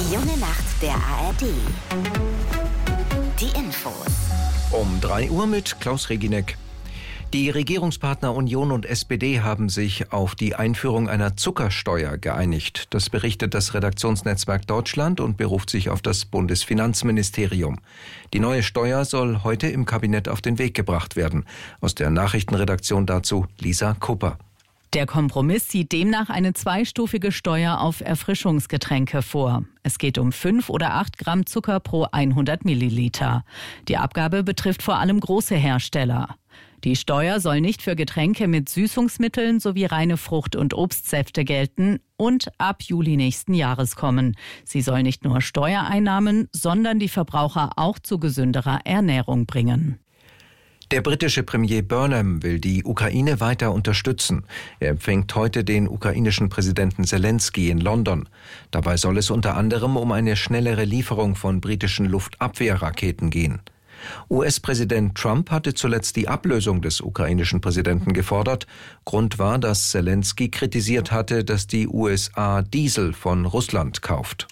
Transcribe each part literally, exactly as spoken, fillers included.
Die junge Nacht der A R D. Die Infos. Um drei Uhr mit Klaus Regineck. Die Regierungspartner Union und S P D haben sich auf die Einführung einer Zuckersteuer geeinigt. Das berichtet das Redaktionsnetzwerk Deutschland und beruft sich auf das Bundesfinanzministerium. Die neue Steuer soll heute im Kabinett auf den Weg gebracht werden. Aus der Nachrichtenredaktion dazu Lisa Kupper. Der Kompromiss sieht demnach eine zweistufige Steuer auf Erfrischungsgetränke vor. Es geht um fünf oder acht Gramm Zucker pro hundert Milliliter. Die Abgabe betrifft vor allem große Hersteller. Die Steuer soll nicht für Getränke mit Süßungsmitteln sowie reine Frucht- und Obstsäfte gelten und ab Juli nächsten Jahres kommen. Sie soll nicht nur Steuereinnahmen, sondern die Verbraucher auch zu gesünderer Ernährung bringen. Der britische Premier Burnham will die Ukraine weiter unterstützen. Er empfängt heute den ukrainischen Präsidenten Zelensky in London. Dabei soll es unter anderem um eine schnellere Lieferung von britischen Luftabwehrraketen gehen. U S-Präsident Trump hatte zuletzt die Ablösung des ukrainischen Präsidenten gefordert. Grund war, dass Zelensky kritisiert hatte, dass die U S A Diesel von Russland kauft.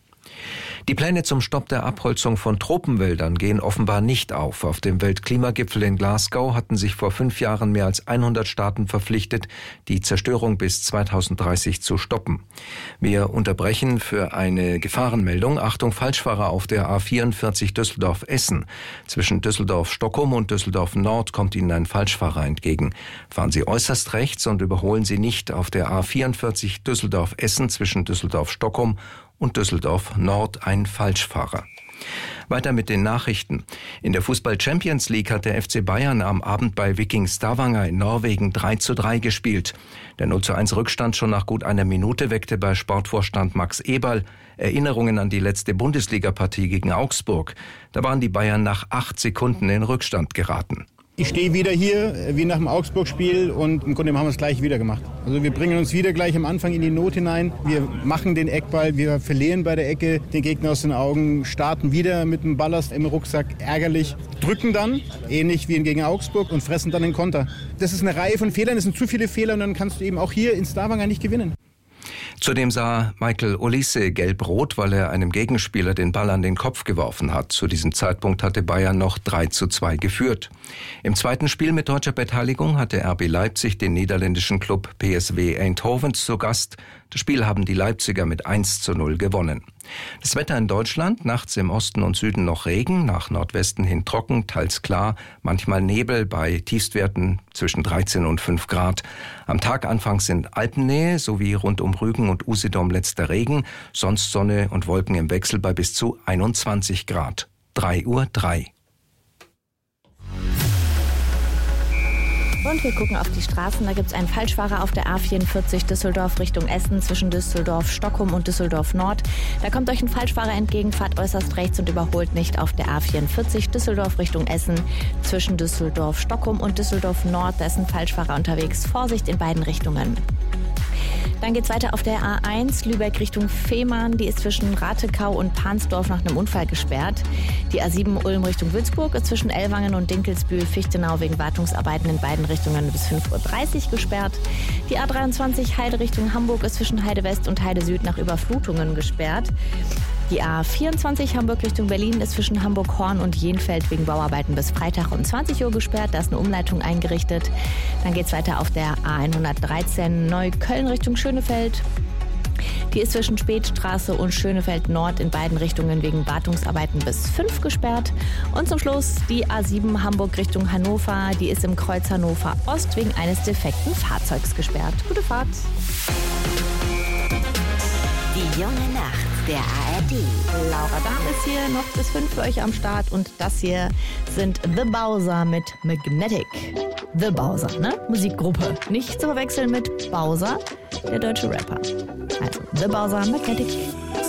Die Pläne zum Stopp der Abholzung von Tropenwäldern gehen offenbar nicht auf. Auf dem Weltklimagipfel in Glasgow hatten sich vor fünf Jahren mehr als hundert Staaten verpflichtet, die Zerstörung bis zweitausenddreißig zu stoppen. Wir unterbrechen für eine Gefahrenmeldung. Achtung, Falschfahrer auf der A vierundvierzig Düsseldorf-Essen. Zwischen Düsseldorf-Stockholm und Düsseldorf-Nord kommt Ihnen ein Falschfahrer entgegen. Fahren Sie äußerst rechts und überholen Sie nicht auf der A vierundvierzig Düsseldorf-Essen zwischen Düsseldorf-Stockholm und Düsseldorf-Nord ein Falschfahrer. Weiter mit den Nachrichten. In der Fußball-Champions League hat der F C Bayern am Abend bei Viking Stavanger in Norwegen drei zu drei gespielt. Der null zu eins Rückstand schon nach gut einer Minute weckte bei Sportvorstand Max Eberl Erinnerungen an die letzte Bundesliga-Partie gegen Augsburg. Da waren die Bayern nach acht Sekunden in Rückstand geraten. Ich stehe wieder hier, wie nach dem Augsburg-Spiel, und im Grunde haben wir es gleich wieder gemacht. Also wir bringen uns wieder gleich am Anfang in die Not hinein. Wir machen den Eckball, wir verlieren bei der Ecke den Gegner aus den Augen, starten wieder mit dem Ballast im Rucksack, ärgerlich, drücken dann, ähnlich wie gegen Augsburg, und fressen dann den Konter. Das ist eine Reihe von Fehlern, das sind zu viele Fehler, und dann kannst du eben auch hier in Stavanger nicht gewinnen. Zudem sah Michael Olise gelb-rot, weil er einem Gegenspieler den Ball an den Kopf geworfen hat. Zu diesem Zeitpunkt hatte Bayern noch drei zu zwei geführt. Im zweiten Spiel mit deutscher Beteiligung hatte R B Leipzig den niederländischen Club P S V Eindhoven zu Gast. Das Spiel haben die Leipziger mit eins zu null gewonnen. Das Wetter in Deutschland: nachts im Osten und Süden noch Regen, nach Nordwesten hin trocken, teils klar, manchmal Nebel bei Tiefstwerten zwischen dreizehn und fünf Grad. Am Tag anfangs in Alpennähe sowie rund um Rügen und Usedom letzter Regen, sonst Sonne und Wolken im Wechsel bei bis zu einundzwanzig Grad. drei Uhr drei. Und wir gucken auf die Straßen. Da gibt es einen Falschfahrer auf der A vierundvierzig Düsseldorf Richtung Essen zwischen Düsseldorf Stockholm und Düsseldorf Nord. Da kommt euch ein Falschfahrer entgegen, fahrt äußerst rechts und überholt nicht auf der A vierundvierzig Düsseldorf Richtung Essen zwischen Düsseldorf Stockholm und Düsseldorf Nord. Da ist ein Falschfahrer unterwegs. Vorsicht in beiden Richtungen. Dann geht's weiter auf der A eins Lübeck Richtung Fehmarn. Die ist zwischen Ratekau und Pansdorf nach einem Unfall gesperrt. Die A sieben Ulm Richtung Würzburg ist zwischen Ellwangen und Dinkelsbühl-Fichtenau wegen Wartungsarbeiten in beiden Richtungen bis fünf Uhr dreißig gesperrt. Die A dreiundzwanzig Heide Richtung Hamburg ist zwischen Heide West und Heide Süd nach Überflutungen gesperrt. Die A vierundzwanzig Hamburg Richtung Berlin ist zwischen Hamburg-Horn und Jenfeld wegen Bauarbeiten bis Freitag um zwanzig Uhr gesperrt. Da ist eine Umleitung eingerichtet. Dann geht es weiter auf der A hundertdreizehn Neukölln Richtung Schönefeld. Die ist zwischen Spätstraße und Schönefeld Nord in beiden Richtungen wegen Wartungsarbeiten bis fünf gesperrt. Und zum Schluss die A sieben Hamburg Richtung Hannover. Die ist im Kreuz Hannover Ost wegen eines defekten Fahrzeugs gesperrt. Gute Fahrt. Die junge Nacht der A R D. Laura Dahm ist hier noch bis fünf für euch am Start, und das hier sind The Bowser mit Magnetic. The Bowser, ne? Musikgruppe. Nicht zu verwechseln mit Bowser, der deutsche Rapper. Also The Bowser, Magnetic.